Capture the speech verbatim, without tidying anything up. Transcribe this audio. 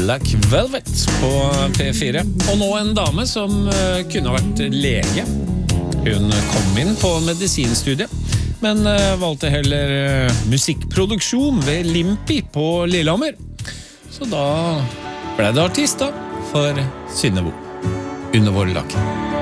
Black Velvet på P fire. Og nå en dame som uh, kunne ha vært lege. Hun kom inn på medisinstudiet, men uh, valgte heller uh, musikkproduksjon ved Limpi på Lillehammer. Så da ble det artist da, for Synnøve Under vår laken.